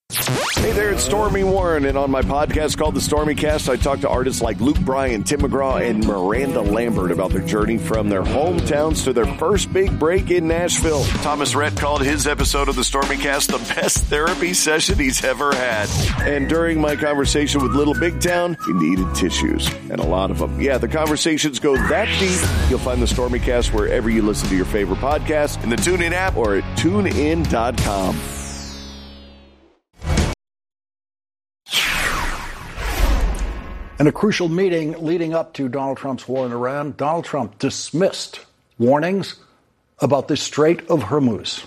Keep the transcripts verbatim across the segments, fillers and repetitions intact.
Hey there, it's Stormy Warren, and on my podcast called The Stormy Cast, I talk to artists like Luke Bryan, Tim McGraw, and Miranda Lambert about their journey from their hometowns to their first big break in Nashville. Thomas Rhett called his episode of The Stormy Cast the best therapy session he's ever had. And during my conversation with Little Big Town, he needed tissues, and a lot of them. Yeah, the conversations go that deep. You'll find The Stormy Cast wherever you listen to your favorite podcast, in the TuneIn app or at tune in dot com. In a crucial meeting leading up to Donald Trump's war in Iran, Donald Trump dismissed warnings about the Strait of Hormuz.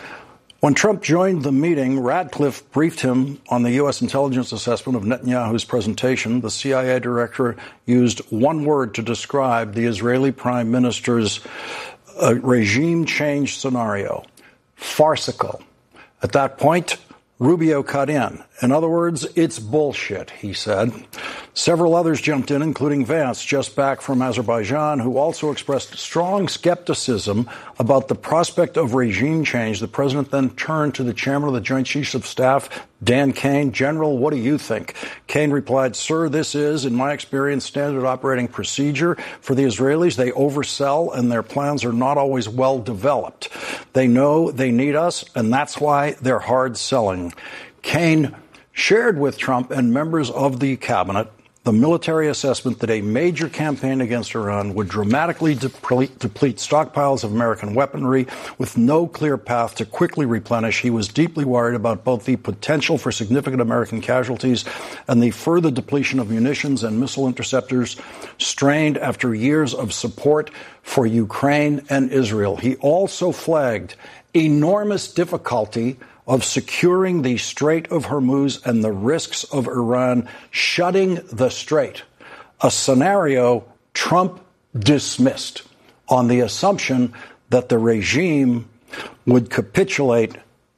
When Trump joined the meeting, Radcliffe briefed him on the U S intelligence assessment of Netanyahu's presentation. The C I A director used one word to describe the Israeli prime minister's uh, regime change scenario: farcical. At that point, Rubio cut in. In other words, it's bullshit, he said. Several others jumped in, including Vance, just back from Azerbaijan, who also expressed strong skepticism about the prospect of regime change. The president then turned to the chairman of the Joint Chiefs of Staff, Dan Kane. General, what do you think? Kane replied, sir, this is, in my experience, standard operating procedure for the Israelis. They oversell, and their plans are not always well developed. They know they need us, and that's why they're hard selling. Kane shared with Trump and members of the cabinet the military assessment that a major campaign against Iran would dramatically deplete, deplete stockpiles of American weaponry with no clear path to quickly replenish. He was deeply worried about both the potential for significant American casualties and the further depletion of munitions and missile interceptors strained after years of support for Ukraine and Israel. He also flagged enormous difficulty of securing the Strait of Hormuz and the risks of Iran shutting the strait, a scenario Trump dismissed on the assumption that the regime would capitulate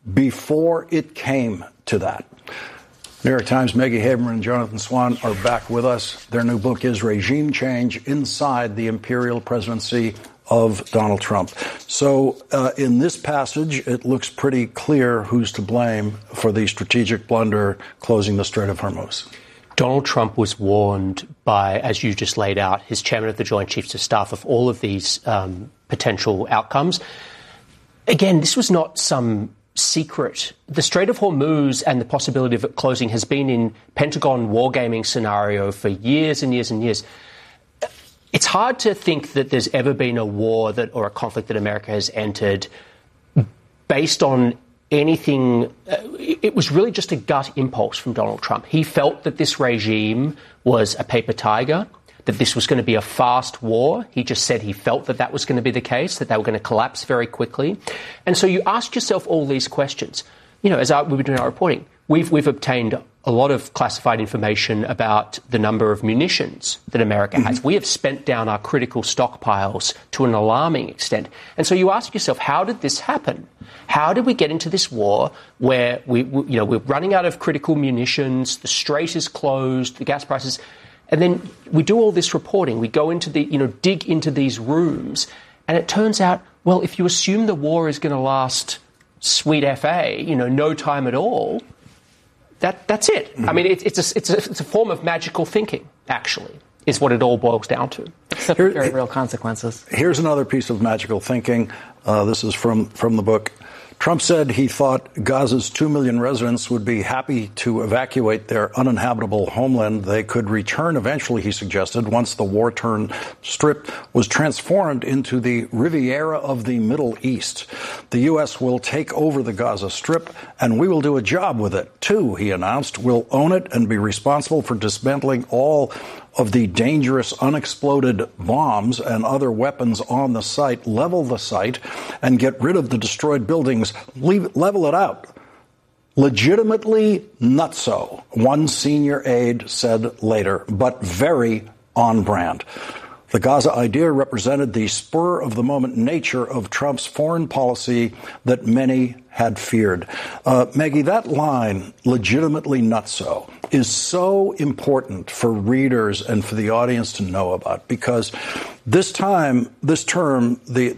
before it came to that. New York Times' Maggie Haberman and Jonathan Swan are back with us. Their new book is Regime Change Inside the Imperial Presidency of Donald Trump. So uh, in this passage, it looks pretty clear who's to blame for the strategic blunder closing the Strait of Hormuz. Donald Trump was warned by, as you just laid out, his chairman of the Joint Chiefs of Staff of all of these um, potential outcomes. Again, this was not some secret. The Strait of Hormuz and the possibility of it closing has been in Pentagon wargaming scenario for years and years and years. It's hard to think that there's ever been a war that or a conflict that America has entered based on anything. Uh, it was really just a gut impulse from Donald Trump. He felt that this regime was a paper tiger, that this was going to be a fast war. He just said he felt that that was going to be the case, that they were going to collapse very quickly. And so you ask yourself all these questions. You know, as I, we've been doing our reporting, we've, we've obtained a lot of classified information about the number of munitions that America has. Mm-hmm. We have spent down our critical stockpiles to an alarming extent. And so you ask yourself, how did this happen? How did we get into this war where we, we you know, we're running out of critical munitions, the strait is closed, the gas prices, and then we do all this reporting. We go into the, you know, dig into these rooms, and it turns out, well, if you assume the war is going to last sweet F A, you know, no time at all, That that's it. Mm-hmm. I mean, it, it's a it's a it's a form of magical thinking. Actually, is what it all boils down to. Except for very real consequences. Here's another piece of magical thinking. Uh, this is from from the book. Trump said he thought Gaza's two million residents would be happy to evacuate their uninhabitable homeland. They could return eventually, he suggested, once the war-torn strip was transformed into the Riviera of the Middle East. The U S will take over the Gaza Strip, and we will do a job with it, too, he announced. We'll own it and be responsible for dismantling all of the dangerous unexploded bombs and other weapons on the site, level the site, and get rid of the destroyed buildings, leave, level it out. Legitimately nutso, one senior aide said later, but very on brand. The Gaza idea represented the spur-of-the-moment nature of Trump's foreign policy that many had feared. Uh, Maggie, that line, legitimately nutso, is so important for readers and for the audience to know about, because this time, this term, the, the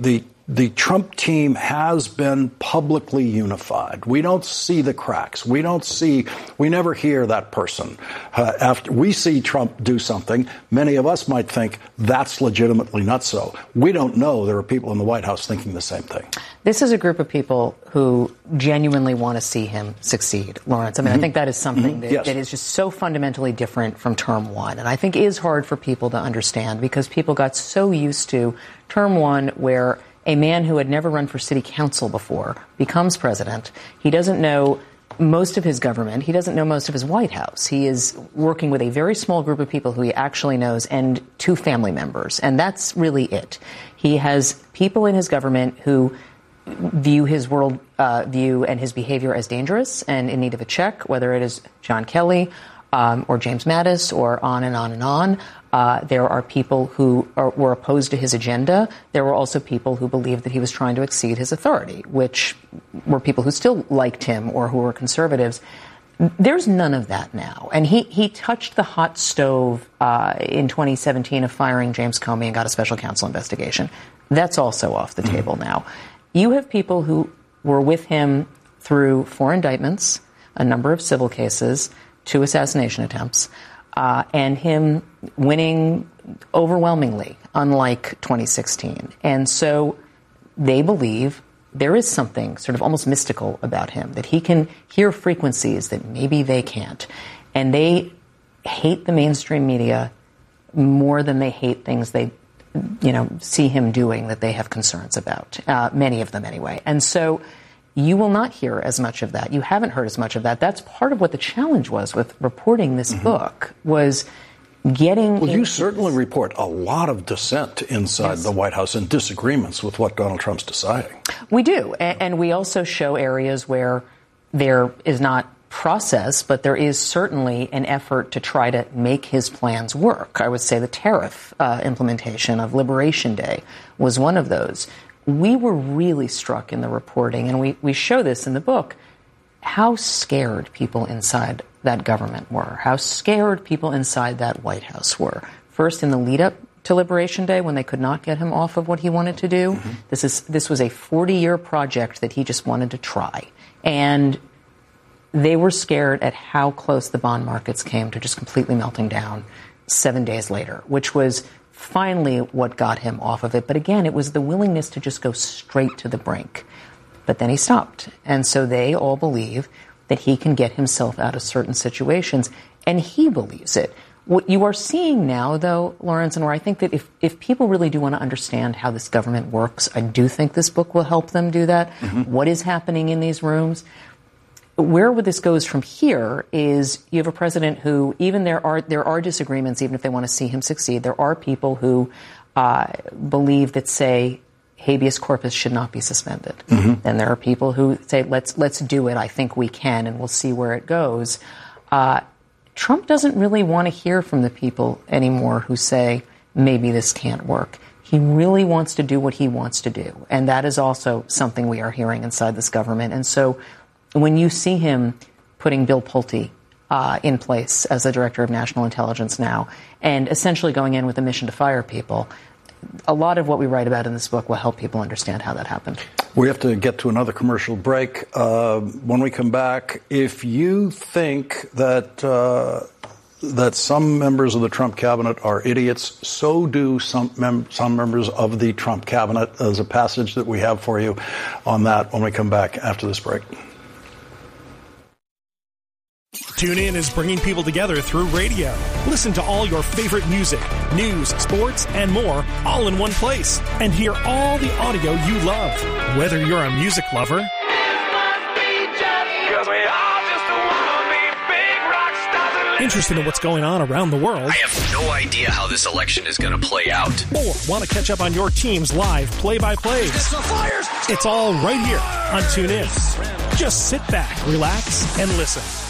the Trump team has been publicly unified. We don't see the cracks. We don't see, we never hear that person. Uh, after we see Trump do something, many of us might think that's legitimately not so. We don't know there are people in the White House thinking the same thing. This is a group of people who genuinely want to see him succeed, Lawrence. I mean, mm-hmm. I think that is something mm-hmm. that, yes. that is just so fundamentally different from term one. And I think is hard for people to understand because people got so used to term one where a man who had never run for city council before becomes president. He doesn't know most of his government. He doesn't know most of his White House. He is working with a very small group of people who he actually knows and two family members. And that's really it. He has people in his government who view his world uh, view and his behavior as dangerous and in need of a check, whether it is John Kelly um, or James Mattis or on and on and on. Uh, there are people who are, were opposed to his agenda. There were also people who believed that he was trying to exceed his authority, which were people who still liked him or who were conservatives. There's none of that now. And he, he touched the hot stove uh, in twenty seventeen of firing James Comey and got a special counsel investigation. That's also off the table now. You have people who were with him through four indictments, a number of civil cases, two assassination attempts, uh, and him winning overwhelmingly, unlike twenty sixteen. And so they believe there is something sort of almost mystical about him, that he can hear frequencies that maybe they can't. And they hate the mainstream media more than they hate things they you know, see him doing that they have concerns about, uh, many of them anyway. And so you will not hear as much of that. You haven't heard as much of that. That's part of what the challenge was with reporting this mm-hmm. book, was getting... Well, you certainly report a lot of dissent inside yes. the White House and disagreements with what Donald Trump's deciding. We do. And, and we also show areas where there is not process, but there is certainly an effort to try to make his plans work. I would say the tariff uh, implementation of Liberation Day was one of those. We were really struck in the reporting, and we, we show this in the book, how scared people inside that government were, how scared people inside that White House were. First, in the lead up to Liberation Day, when they could not get him off of what he wanted to do. Mm-hmm. This is this was a forty-year project that he just wanted to try. And they were scared at how close the bond markets came to just completely melting down seven days later, which was finally what got him off of it. But again, it was the willingness to just go straight to the brink. But then he stopped. And so they all believe that he can get himself out of certain situations, and he believes it. What you are seeing now, though, Lawrence, and where I think that if, if people really do want to understand how this government works, I do think this book will help them do that. Mm-hmm. What is happening in these rooms? Where this goes from here is you have a president who, even there are there are disagreements, even if they want to see him succeed, there are people who uh, believe that, say, habeas corpus should not be suspended. Mm-hmm. And there are people who say, let's let's do it. I think we can, and we'll see where it goes. Uh, Trump doesn't really want to hear from the people anymore who say, maybe this can't work. He really wants to do what he wants to do. And that is also something we are hearing inside this government. And so when you see him putting Bill Pulte uh, in place as the director of national intelligence now, and essentially going in with a mission to fire people, a lot of what we write about in this book will help people understand how that happened. We have to get to another commercial break. Uh, when we come back, if you think that uh, that some members of the Trump cabinet are idiots, so do some mem- some members of the Trump cabinet. There's a passage that we have for you on that when we come back after this break. TuneIn is bringing people together through radio. Listen to all your favorite music, news, sports, and more all in one place. And hear all the audio you love. Whether you're a music lover interested in what's going on around the world, I have no idea how this election is going to play out, or want to catch up on your team's live play-by-plays, it's all right here on TuneIn. Just sit back, relax, and listen.